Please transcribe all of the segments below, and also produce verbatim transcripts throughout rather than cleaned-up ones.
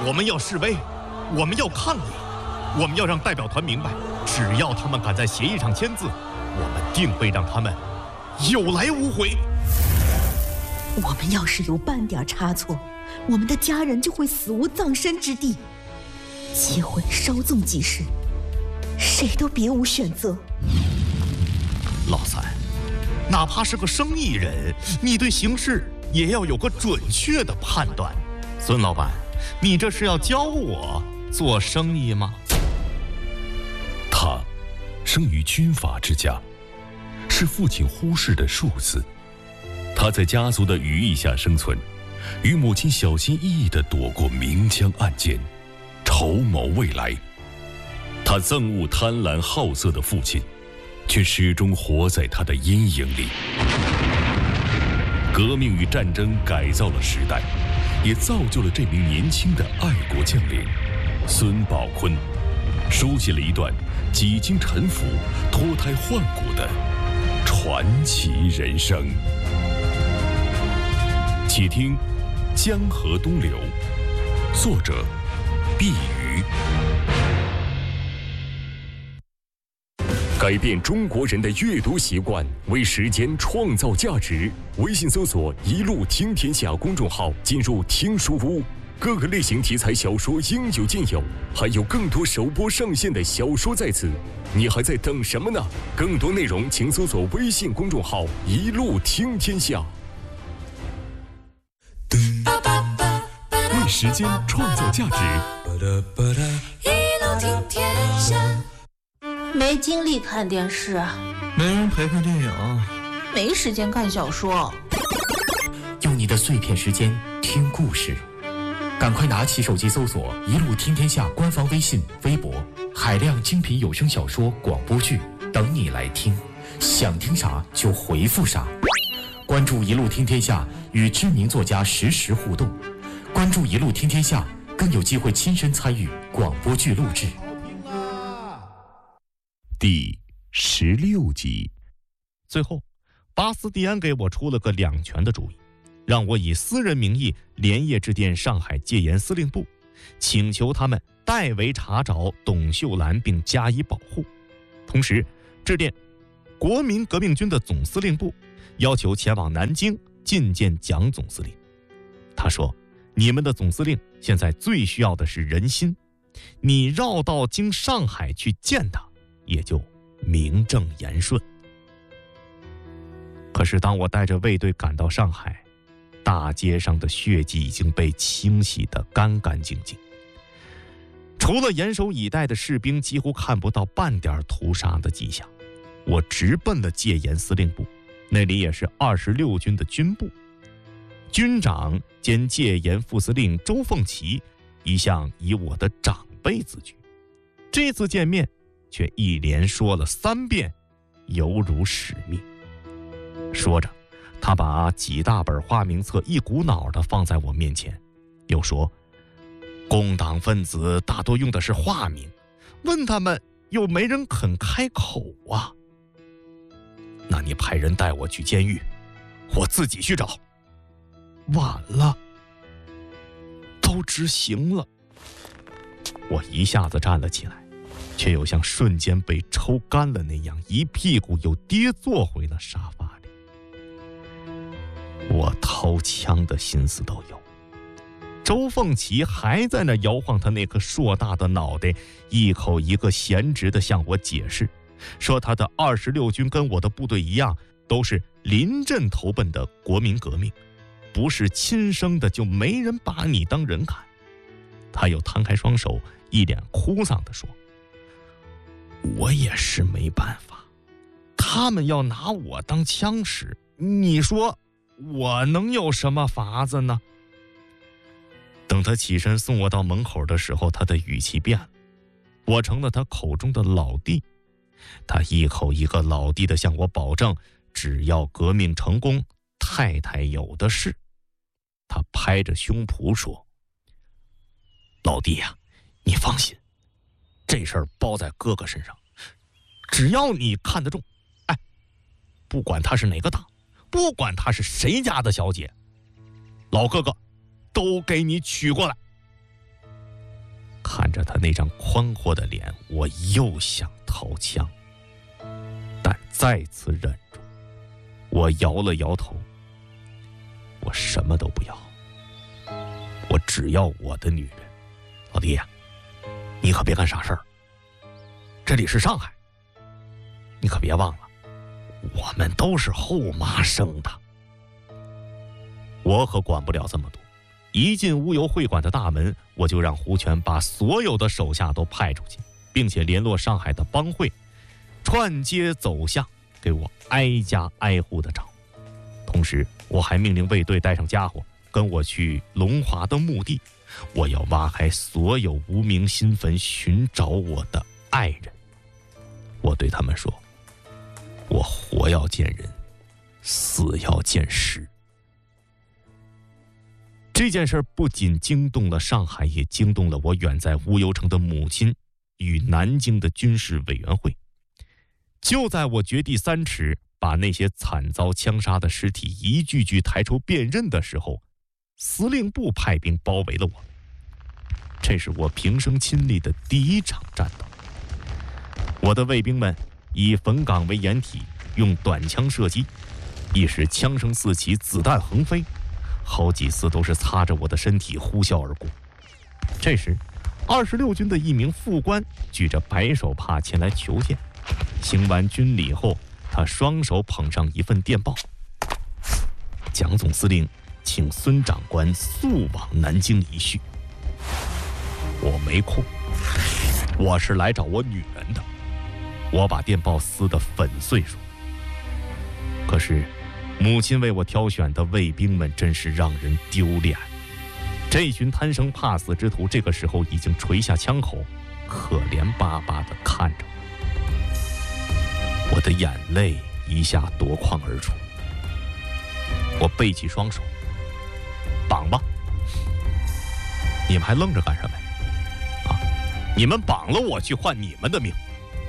我们要示威，我们要抗议，我们要让代表团明白，只要他们敢在协议上签字，我们定会让他们有来无回。 我们要是有半点差错，我们的家人就会死无葬身之地。结婚稍纵即逝，谁都别无选择。 老三，哪怕是个生意人，你对形势也要有个准确的判断。孙老板，你这是要教我做生意吗？ 他生于军阀之家，是父亲忽视的庶子。他在家族的羽翼下生存，与母亲小心翼翼地躲过明枪暗箭，筹谋未来。他憎恶贪婪好色的父亲，却始终活在他的阴影里。革命与战争改造了时代，也造就了这名年轻的爱国将领孙宝坤，书写了一段几经沉浮、脱胎换骨的传奇人生。且听《江河东流》，作者毕瑜。 改变中国人的阅读习惯，为时间创造价值。微信搜索“一路听天下”公众号，进入听书屋，各个类型题材小说应有尽有，还有更多首播上线的小说在此，你还在等什么呢？更多内容请搜索微信公众号“一路听天下”。为时间创造价值， 一路听天下。 没精力看电视， 没人陪看电影， 没时间看小说。 用你的碎片时间听故事，赶快拿起手机搜索“一路听天下”官方微信、微博，海量精品有声小说、广播剧等你来听。想听啥就回复啥。关注“一路听天下”，与知名作家实时互动。关注“一路听天下”，更有机会亲身参与广播剧录制。 第十六集。 最后，巴斯蒂安给我出了个两全的主意，让我以私人名义连夜致电上海戒严司令部，请求他们代为查找董秀兰并加以保护，同时致电国民革命军的总司令部，要求前往南京觐见蒋总司令。他说，你们的总司令现在最需要的是人心，你绕道经上海去见他，也就名正言顺。可是当我带着卫队赶到上海，大街上的血迹已经被清洗得干干净净，除了严守以待的士兵，几乎看不到半点屠杀的迹象。我直奔了戒严司令部，那里也是二十六军的军部。军长兼戒严副司令周凤岐一向以我的长辈自居，这次见面却一连说了三遍，犹如使命。说着，他把几大本花名册一股脑地放在我面前，又说，共党分子大多用的是化名，问他们又没人肯开口啊。那你派人带我去监狱，我自己去找。晚了，都执行了。我一下子站了起来，却又像瞬间被抽干了那样，一屁股又跌坐回了沙发里。我掏枪的心思都有。周凤岐还在那摇晃他那颗硕大的脑袋，一口一个闲直的向我解释，说他的二十六军跟我的部队一样，都是临阵投奔的国民革命，不是亲生的就没人把你当人看。他又摊开双手，一脸哭丧地说，我也是没办法，他们要拿我当枪使，你说我能有什么法子呢？等他起身送我到门口的时候，他的语气变了，我成了他口中的老弟。他一口一个老弟的向我保证，只要革命成功，太太有的是。他拍着胸脯说，老弟呀、啊，你放心，这事儿包在哥哥身上，只要你看得中，哎，不管他是哪个党，不管他是谁家的小姐，老哥哥都给你娶过来。 看着他那张宽阔的脸，我又想掏枪，但再次忍住。我摇了摇头，我什么都不要，我只要我的女人。老弟呀、啊，你可别干傻事儿。这里是上海，你可别忘了，我们都是后妈生的。我可管不了这么多。一进乌游会馆的大门，我就让胡全把所有的手下都派出去，并且联络上海的帮会，串街走巷，给我挨家挨户的找。同时，我还命令卫队带上家伙，跟我去龙华的墓地，我要挖开所有无名新坟，寻找我的爱人。我对他们说，我活要见人，死要见尸。这件事不仅惊动了上海，也惊动了我远在乌尤城的母亲与南京的军事委员会。就在我掘地三尺，把那些惨遭枪杀的尸体一具具抬出辨认的时候，司令部派兵包围了我。这是我平生亲历的第一场战斗。我的卫兵们以冯岗为掩体，用短枪射击，一时枪声四起，子弹横飞，好几次都是擦着我的身体呼啸而过。这时，二十六军的一名副官举着白手帕前来求见。行完军礼后，他双手捧上一份电报：蒋总司令请孙长官速往南京一叙。我没空，我是来找我女人的。我把电报撕得粉碎说。可是母亲为我挑选的卫兵们真是让人丢脸。这群贪生怕死之徒这个时候已经垂下枪口，可怜巴巴地看着我。我的眼泪一下夺眶而出。我背起双手，绑吧！你们还愣着干什么呀？啊！你们绑了我去换你们的命。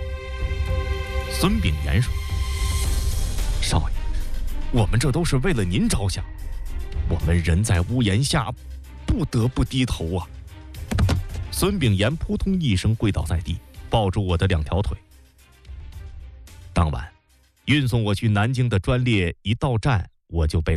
孙炳炎说：“少爷，我们这都是为了您着想，我们人在屋檐下，不得不低头啊。”孙炳炎扑通一声跪倒在地，抱住我的两条腿。当晚，运送我去南京的专列一到站，我就被